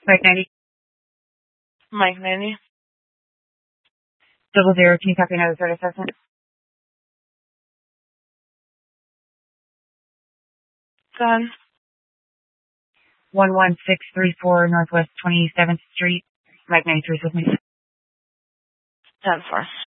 Mike 90, Mike 90. 00. Can you copy another third assessment? Done. 11634 Northwest 27th Street. Mike 93 is with me. 10-4.